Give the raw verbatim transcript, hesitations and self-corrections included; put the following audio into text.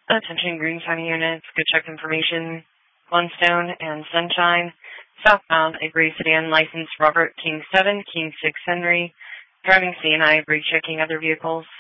Attention Green County units, good check information, Glenstone and Sunshine. Southbound, a gray sedan, license Robert King seven, King six Henry. Driving C and I, brake checking other vehicles.